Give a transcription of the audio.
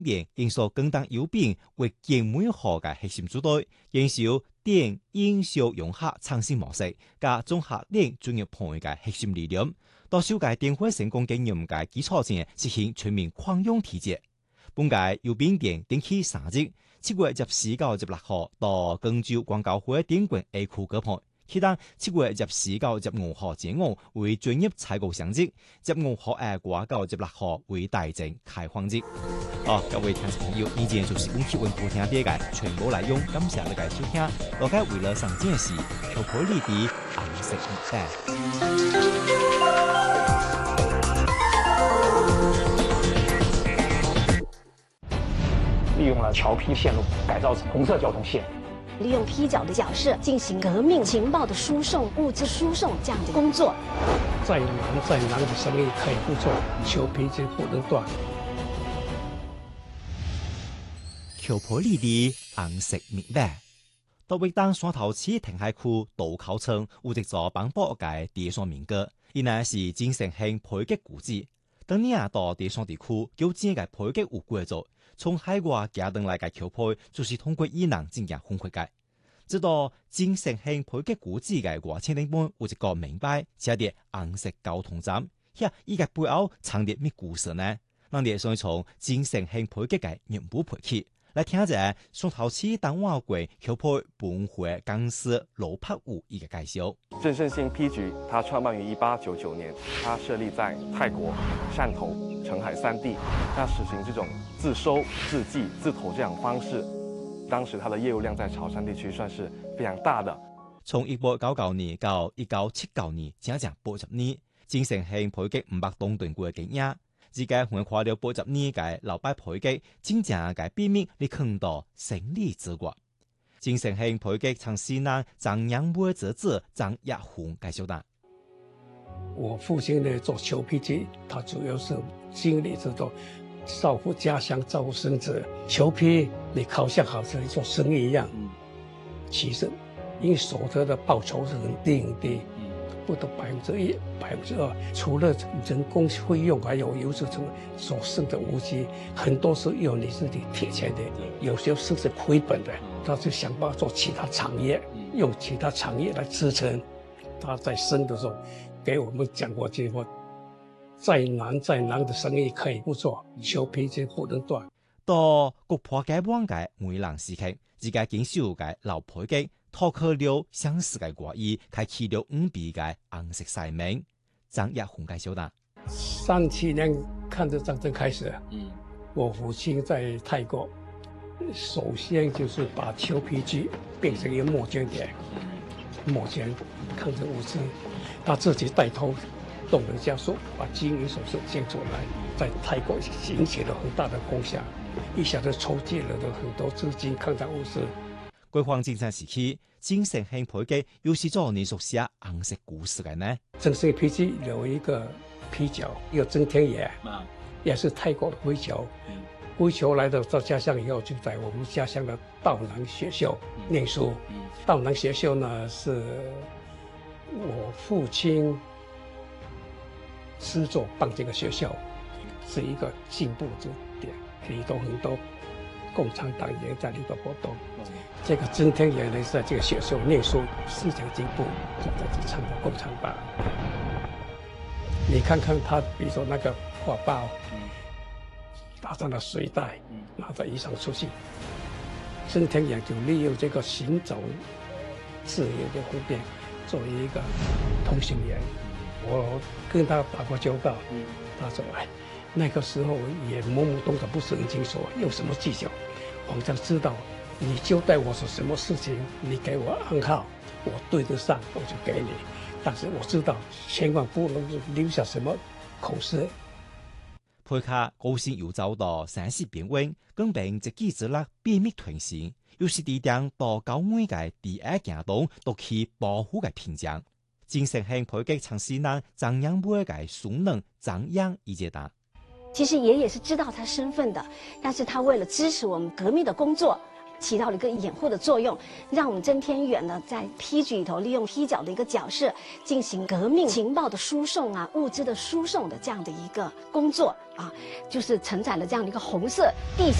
年因所更当有病为建美學嘅核心主隊，研究電影小融合創新模式，加綜合鏈專業判嘅核心理念，到修改電會成功經驗嘅基礎上實行全面擴容體制。本屆有變電定期3日，7月14、16號到廣州廣交會電管 A 區舉辦。其當7月14、15號前後為專業採購商日，15號掛到16號為大眾開放日。各位聽眾朋友，以前就是本期文普聽第一屆全部內容，感謝大家收聽。大家為了上節時，求配你哋紅色唔帶。 利用了橋埤線路改造成紅色交通線。 利用批角的角色進行革命情報的輸送、物資輸送這樣的工作。 再難的生意可以不做，求埤就不能斷。 求配你哋紅色唔帶。到位當山頭市停海區道口村有一座邦寶嘅地山民歌，伊乃是精神性配給古蹟。當年到地山地區有正嘅配給有貴族。從海外寄登來嘅橋配，就是通過伊人進行分配嘅。直到精神性配給古蹟嘅2000年半有一個明白，寫啲紅色交通站，依個背後藏啲咩故事呢？咱哋先從精神性配給嘅人物配起，來聽下山頭市當晚會橋配本會講師羅柏武一個介紹。 正盛興埤局，它創辦於1899年，它設立在泰國、汕頭、澄海3地，那實行這種自收、自計、自投這樣方式。當時它的業務量在潮汕地區算是非常大的。 從1899年到1979年，整整80年，精神性配給500多噸過嘅經驗。自家橫跨了80年嘅老擺配給，真正嘅秘密你看到勝利之國。精神性配給從西南張陽梅之子張亞鴻介紹的。 我父親呢做裘皮機，他主要是經理這種照顧家鄉、照顧孫子。裘皮你好像做生意一樣，其實因為所得的報酬是很低很低，不到1%、2%。除了人工費用，還有油脂成所剩的無機，很多是由你自己貼錢的，有些甚至虧本的。他就想辦法做其他產業，用其他產業來支撐。他在生的時候給我們講過句話：再難的生意可以不做，裘皮就不能斷。 到國破解放嘅梅蘭時期，自家經手嘅老配給拓開了相似嘅國意，開啟了5筆嘅紅色使命。張亞鴻介紹的。 37年抗日戰爭開始，我父親在泰國，首先就是把裘皮機變成一個募捐點，募捐抗日物資，他自己帶頭動人家數，把金銀首飾捐出來，在泰國引起了很大的功效，一下子籌集了很多資金抗戰物資。 解放戰爭時期，精神性配給又是做你熟悉紅色故事嘅呢？ 精神皮機有一個皮角，一個曾天野，也是泰國的歸僑。歸僑來到家鄉以後，就在我們家鄉的道南學校念書。道南學校呢，是我父親師祖辦這個學校，是一個進步之點，裡頭很多共產黨員在裡頭活動。這個曾天野呢，在這個學校念書，思想進步，就在這參加共產黨。你看看他，比如說那個畫報。打上了水袋，拿着衣裳出去。曾天野就利用這個行走自由的方便，作為一個通行員。我跟他打過交道，他說：“哎，那個時候也懵懵懂懂，不是很清楚，用什麼技巧。我想知道你交代我是什麼事情，你給我暗號，我對得上我就給你。但是我知道，千萬不能留下什麼口實。” 配合高薪又走到山勢邊緣，更並一技之力秘密團行，又是地點到高每嘅第一行動都去保護嘅屏障。精神性配給長西南張陽梅嘅孫能張陽一解答。 其實爺爺是知道他身份的，但是他為了支持我們革命的工作， 起到了一个掩护的作用，让我们真天远呢在梯局里头利用梯脚的一个角色进行革命情报的输送啊、物资的输送的这样的一个工作啊，就是承载了这样的一个红色地形。